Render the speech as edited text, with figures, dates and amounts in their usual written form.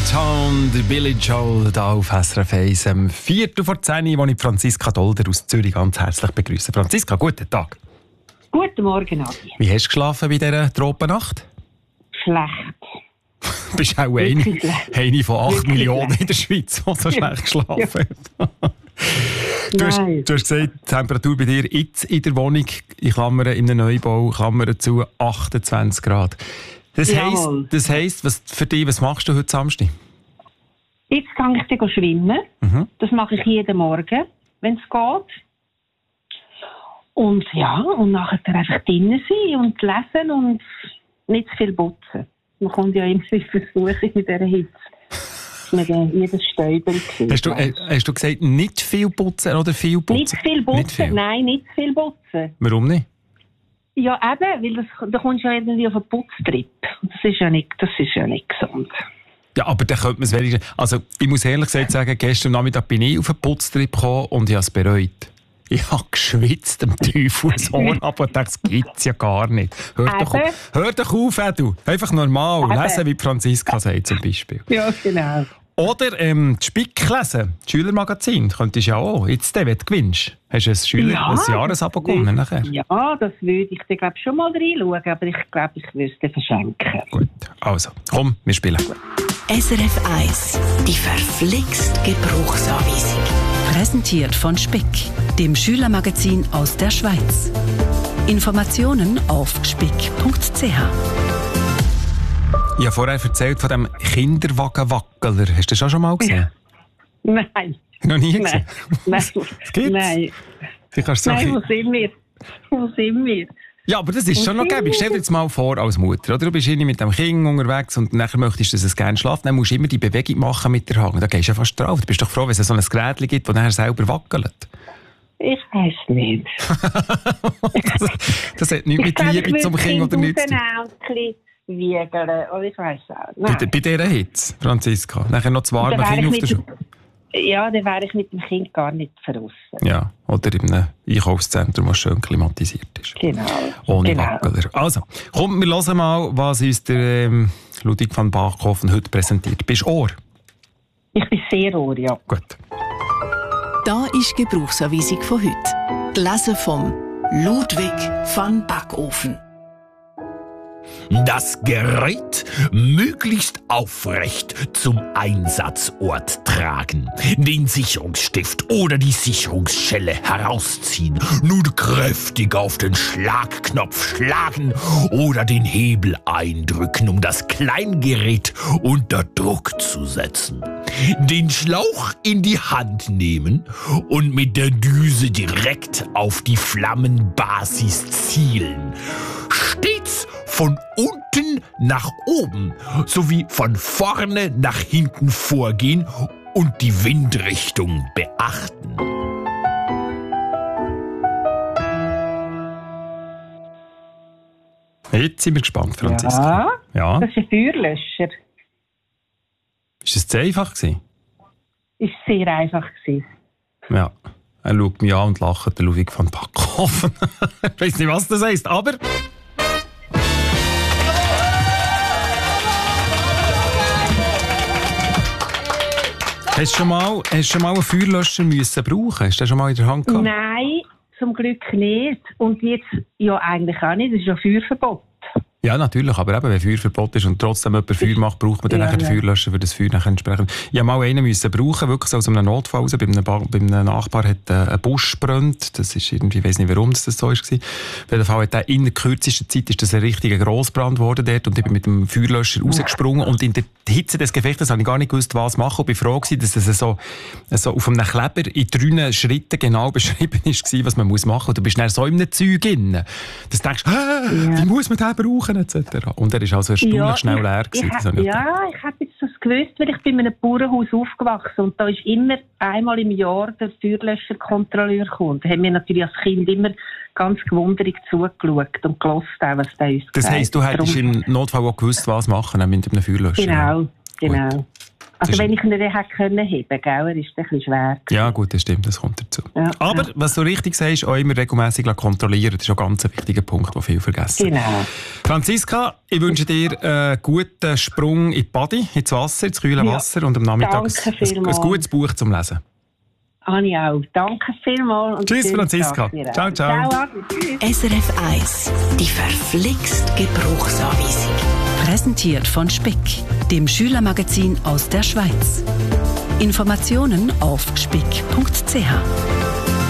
Town, der Billy Joel, hier auf SRF 1, 10:04, wo ich Franziska Dolder aus Zürich ganz herzlich begrüße. Franziska, guten Tag. Guten Morgen, Adi. Wie hast du geschlafen bei dieser Tropennacht? Schlecht. Du bist auch eine von 8 Millionen in der Schweiz, die so schlecht geschlafen hat. Du hast gesagt, die Temperatur bei dir jetzt in der Wohnung, in Klammern, in einem Neubau, Klammern zu, 28 Grad. Das heisst, was für dich, was machst du heute Samstag? Jetzt gehe ich dann schwimmen. Mhm. Das mache ich jeden Morgen, wenn es geht. Und ja, und nachher einfach drinnen sein und lesen und nicht zu viel putzen. Man kommt ja immer versuchen mit dieser Hitze. Mit jedes Stäubchen. Hast du gesagt, nicht viel putzen oder viel putzen? Nicht viel putzen, nicht viel. Nein, nicht viel putzen. Warum nicht? Ja, eben, weil da kommst du ja irgendwie auf einen Putztrip. Das ist ja nicht gesund. Ja, aber dann könnte man es wenigstens... Also, ich muss ehrlich gesagt sagen, gestern Nachmittag bin ich auf einen Putztrip gekommen und ich habe es bereut. Ich habe geschwitzt am Teufelshohn ab und dachte, das gibt es ja gar nicht. Hör doch auf, Edu. Einfach normal. Lesen, wie Franziska sagt zum Beispiel. Ja, genau. Oder die Spick lesen, das Schülermagazin. Könntest du ja auch. Jetzt, wenn du gewinnst. Hast du ein Jahresabo gewonnen nachher? Ja, das würde ich dann schon mal reinschauen, aber ich glaube, ich würde es dir verschenken. Gut, also, komm, wir spielen. SRF 1, die verflixt Gebrauchsanweisung. Präsentiert von Spick, dem Schülermagazin aus der Schweiz. Informationen auf spick.ch. Ich habe vorher erzählt von dem Kinderwagenwackeler. Hast du das schon mal gesehen? Nein. Noch nie gesehen? Nein. Was gibt's? Nein. Wo sind wir? Ja, aber das ist schon noch gäbig. Stell dir jetzt mal vor als Mutter. Oder? Du bist mit dem Kind unterwegs und nachher möchtest du, dass es gerne schlaft. Dann musst du immer die Bewegung machen mit der Hand. Da gehst du ja fast drauf. Du bist doch froh, wenn es so ein Gerät gibt, das nachher selber wackelt. Ich weiß nicht. das hat nichts mit Liebe zum Kind oder nichts zu tun. Wiegen, oder ich weiss auch nicht. Bei dieser Hitze, Franziska? Nachher noch zu warme Kind auf der Schule? Ja, dann wäre ich mit dem Kind gar nicht draussen. Ja, oder in einem Einkaufszentrum, das schön klimatisiert ist. Genau. Ohne Wackeler. Also, komm, wir hören mal, was uns der Ludwig van Bachhofen heute präsentiert. Bist du Ohr? Ich bin sehr Ohr, ja. Gut. Da ist die Gebrauchsanweisung von heute. Gelesen vom Ludwig van Bachhofen. Das Gerät möglichst aufrecht zum Einsatzort tragen. Den Sicherungsstift oder die Sicherungsschelle herausziehen. Nun kräftig auf den Schlagknopf schlagen oder den Hebel eindrücken, um das Kleingerät unter Druck zu setzen. Den Schlauch in die Hand nehmen und mit der Düse direkt auf die Flammenbasis zielen. Stets von unten nach oben sowie von vorne nach hinten vorgehen und die Windrichtung beachten. Jetzt sind wir gespannt, Franziska. Ja. Das ist ein Feuerlöscher. Ist es zu einfach gewesen? Ist sehr einfach gewesen. Ja. Er schaut mich an und lacht, der Ludwig van Bachhofen. Ich weiss nicht, was das heisst, aber... Hast du schon mal einen Feuerlöscher müssen brauchen? Hast du den schon mal in der Hand gehabt? Nein, zum Glück nicht. Und jetzt ja eigentlich auch nicht. Das ist ja Feuerverbot. Ja, natürlich, aber eben, wenn Feuerverbot ist und trotzdem jemand Feuer macht, braucht man dann nachher den Feuerlöscher für das Feuer nachher entsprechend. Ich habe mal einen müssen brauchen, wirklich so aus einem Notfall raus. Bei einem Nachbar hat ein Busch gebrannt. Das ist irgendwie, ich weiss nicht, warum das so war. Auf jeden Fall hat in der kürzesten Zeit ist das ein richtiger Grossbrand geworden dort und ich bin mit dem Feuerlöscher rausgesprungen und in der Hitze des Gefechtes habe ich gar nicht gewusst, was machen. Und ich war froh gewesen, dass es so auf einem Kleber in 3 Schritten genau beschrieben war, was man machen muss. Und du bist dann so in einem Zeug drin. Dass du denkst, wie muss man den brauchen? Etc. Und er war also erstaunlich schnell leer gewesen. Ich habe jetzt das gewusst, weil ich bin in einem Bauernhaus aufgewachsen und da ist immer einmal im Jahr der Feuerlöscherkontrolleur gekommen. Da haben wir natürlich als Kind immer ganz gewundert zugeschaut und gehört, was der uns Das heisst, du hättest im Notfall auch gewusst, was machen mit einem Feuerlöscher? Genau. Also wenn ich ihn dann hätte können heben, gell, er ist ein bisschen schwer. Ja gut, das stimmt, das kommt dazu. Ja, aber, was du richtig sagst, auch immer regelmässig kontrollieren, das ist auch ganz ein wichtiger Punkt, den viele vergessen. Genau. Franziska, ich wünsche dir einen guten Sprung in die Body, ins Wasser, ins kühle Wasser und am Nachmittag ein gutes Buch zum Lesen. Anni auch. Danke vielmals. Tschüss, Franziska. Ciao, ciao. SRF 1, die verflixt Gebrauchsanweisung. Präsentiert von Speck, dem Schülermagazin aus der Schweiz. Informationen auf speck.ch.